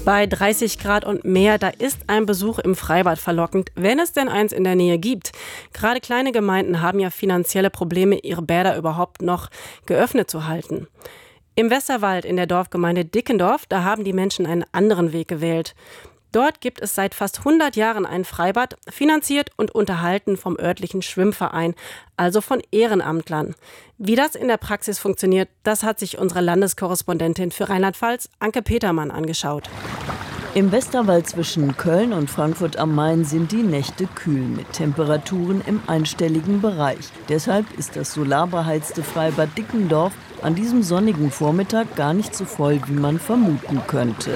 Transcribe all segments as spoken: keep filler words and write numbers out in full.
Bei dreißig Grad und mehr, da ist ein Besuch im Freibad verlockend, wenn es denn eins in der Nähe gibt. Gerade kleine Gemeinden haben ja finanzielle Probleme, ihre Bäder überhaupt noch geöffnet zu halten. Im Westerwald in der Dorfgemeinde Dickendorf, da haben die Menschen einen anderen Weg gewählt. Dort gibt es seit fast hundert Jahren ein Freibad, finanziert und unterhalten vom örtlichen Schwimmverein, also von Ehrenamtlern. Wie das in der Praxis funktioniert, das hat sich unsere Landeskorrespondentin für Rheinland-Pfalz, Anke Petermann, angeschaut. Im Westerwald zwischen Köln und Frankfurt am Main sind die Nächte kühl mit Temperaturen im einstelligen Bereich. Deshalb ist das solarbeheizte Freibad Dickendorf an diesem sonnigen Vormittag gar nicht so voll, wie man vermuten könnte.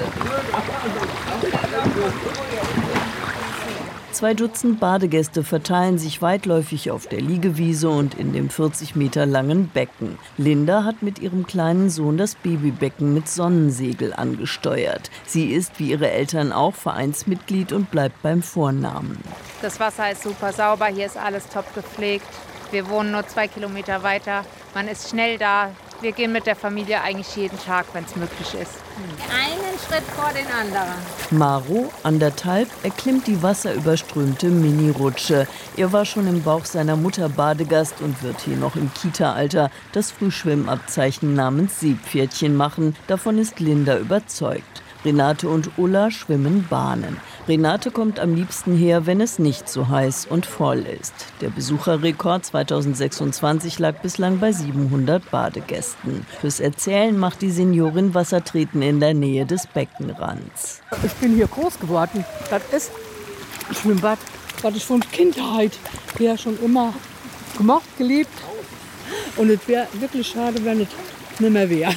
Zwei Dutzend Badegäste verteilen sich weitläufig auf der Liegewiese und in dem vierzig Meter langen Becken. Linda hat mit ihrem kleinen Sohn das Babybecken mit Sonnensegel angesteuert. Sie ist, wie ihre Eltern auch, Vereinsmitglied und bleibt beim Vornamen. Das Wasser ist super sauber, hier ist alles top gepflegt. Wir wohnen nur zwei Kilometer weiter. Man ist schnell da. Wir gehen mit der Familie eigentlich jeden Tag, wenn es möglich ist. Einen Schritt vor den anderen. Maro, anderthalb, erklimmt die wasserüberströmte Mini-Rutsche. Er war schon im Bauch seiner Mutter Badegast und wird hier noch im Kita-Alter das Frühschwimmabzeichen namens Seepferdchen machen. Davon ist Linda überzeugt. Renate und Ulla schwimmen Bahnen. Renate kommt am liebsten her, wenn es nicht so heiß und voll ist. Der Besucherrekord zweitausendsechsundzwanzig lag bislang bei siebenhundert Badegästen. Fürs Erzählen macht die Seniorin Wassertreten in der Nähe des Beckenrands. Ich bin hier groß geworden. Das ist ein Schwimmbad, das ich von Kindheit her schon immer gemacht, geliebt. Und es wäre wirklich schade, wenn es nicht mehr wäre.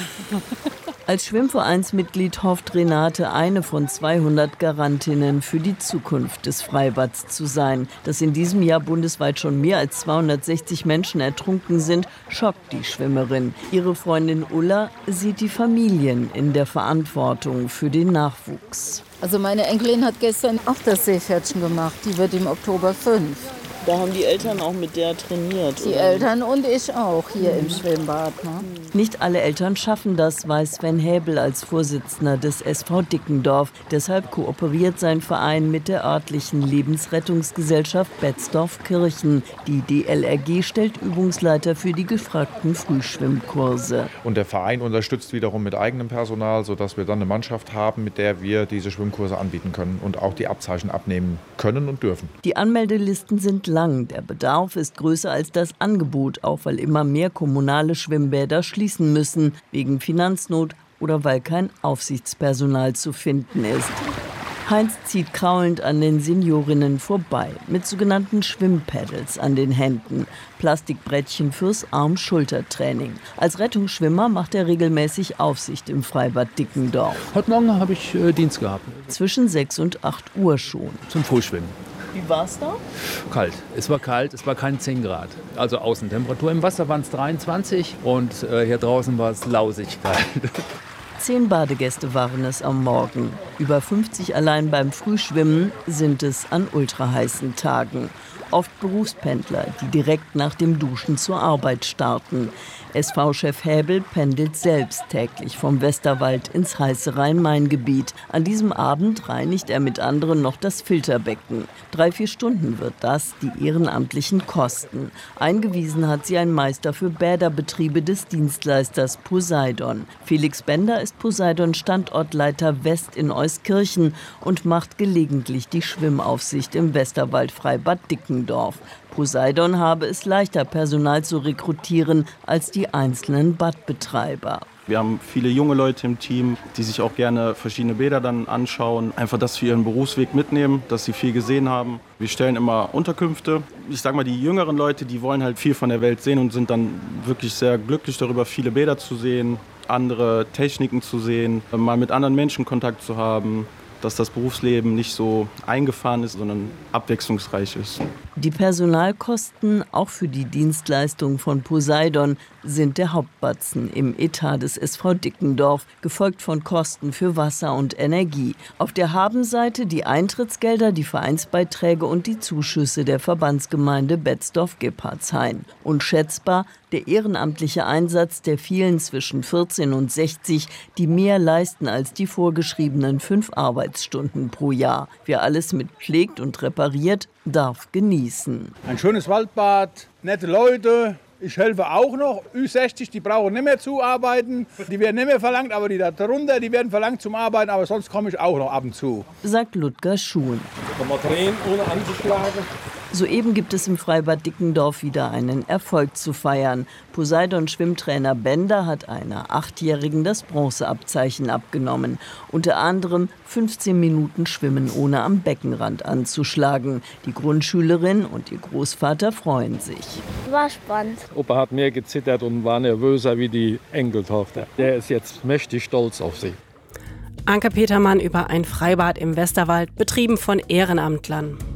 Als Schwimmvereinsmitglied hofft Renate, eine von zweihundert Garantinnen für die Zukunft des Freibads zu sein. Dass in diesem Jahr bundesweit schon mehr als zweihundertsechzig Menschen ertrunken sind, schockt die Schwimmerin. Ihre Freundin Ulla sieht die Familien in der Verantwortung für den Nachwuchs. Also meine Enkelin hat gestern auch das Seepferdchen gemacht. Die wird im Oktober fünf. Da haben die Eltern auch mit der trainiert. Die oder? Eltern und ich auch hier mhm. im Schwimmbad. Ne? Nicht alle Eltern schaffen das, weiß Sven Häbel als Vorsitzender des S V Dickendorf. Deshalb kooperiert sein Verein mit der örtlichen Lebensrettungsgesellschaft Betzdorf-Kirchen. Die D L R G stellt Übungsleiter für die gefragten Frühschwimmkurse. Und der Verein unterstützt wiederum mit eigenem Personal, sodass wir dann eine Mannschaft haben, mit der wir diese Schwimmkurse anbieten können und auch die Abzeichen abnehmen können und dürfen. Die Anmeldelisten sind lang. Der Bedarf ist größer als das Angebot, auch weil immer mehr kommunale Schwimmbäder schließen müssen, wegen Finanznot oder weil kein Aufsichtspersonal zu finden ist. Heinz zieht kraulend an den Seniorinnen vorbei, mit sogenannten Schwimmpaddles an den Händen. Plastikbrettchen fürs Arm-Schulter-Training. Als Rettungsschwimmer macht er regelmäßig Aufsicht im Freibad Dickendorf. Heute Morgen habe ich äh, Dienst gehabt. Zwischen sechs und acht Uhr schon. Zum Frühschwimmen. Wie war es da? Kalt. Es war kalt, es war keine zehn Grad. Also Außentemperatur. Im Wasser waren es dreiundzwanzig und äh, hier draußen war es lausig kalt. Zehn Badegäste waren es am Morgen. Über fünfzig allein beim Frühschwimmen sind es an ultraheißen Tagen. Oft Berufspendler, die direkt nach dem Duschen zur Arbeit starten. S V-Chef Häbel pendelt selbst täglich vom Westerwald ins heiße Rhein-Main-Gebiet. An diesem Abend reinigt er mit anderen noch das Filterbecken. Drei, vier Stunden wird das die Ehrenamtlichen kosten. Eingewiesen hat sie ein Meister für Bäderbetriebe des Dienstleisters Poseidon. Felix Bender ist Poseidon-Standortleiter West in Euskirchen und macht gelegentlich die Schwimmaufsicht im Westerwald-Freibad Dickendorf. Poseidon habe es leichter, Personal zu rekrutieren als die einzelnen Badbetreiber. Wir haben viele junge Leute im Team, die sich auch gerne verschiedene Bäder dann anschauen. Einfach das für ihren Berufsweg mitnehmen, dass sie viel gesehen haben. Wir stellen immer Unterkünfte. Ich sage mal, die jüngeren Leute, die wollen halt viel von der Welt sehen und sind dann wirklich sehr glücklich darüber, viele Bäder zu sehen, andere Techniken zu sehen, mal mit anderen Menschen Kontakt zu haben, dass das Berufsleben nicht so eingefahren ist, sondern abwechslungsreich ist. Die Personalkosten, auch für die Dienstleistung von Poseidon, sind der Hauptbatzen im Etat des S V Dickendorf, gefolgt von Kosten für Wasser und Energie. Auf der Habenseite die Eintrittsgelder, die Vereinsbeiträge und die Zuschüsse der Verbandsgemeinde Betzdorf-Gebhardshain. Unschätzbar der ehrenamtliche Einsatz der vielen zwischen vierzehn und sechzig, die mehr leisten als die vorgeschriebenen fünf Arbeitsstunden pro Jahr. Wer alles mit pflegt und repariert, darf genießen. Ein schönes Waldbad, nette Leute. Ich helfe auch noch. Ü sechzig, die brauchen nicht mehr zuarbeiten. Die werden nicht mehr verlangt, aber die da drunter, die werden verlangt zum Arbeiten. Aber sonst komme ich auch noch ab und zu. Sagt Ludger Schuhn. Kann man drehen, ohne anzuschlagen. Soeben gibt es im Freibad Dickendorf wieder einen Erfolg zu feiern. Poseidon-Schwimmtrainer Bender hat einer Achtjährigen das Bronzeabzeichen abgenommen. Unter anderem fünfzehn Minuten Schwimmen ohne am Beckenrand anzuschlagen. Die Grundschülerin und ihr Großvater freuen sich. War spannend. Opa hat mehr gezittert und war nervöser wie die Enkeltochter. Der ist jetzt mächtig stolz auf sie. Anke Petermann über ein Freibad im Westerwald, betrieben von Ehrenamtlern.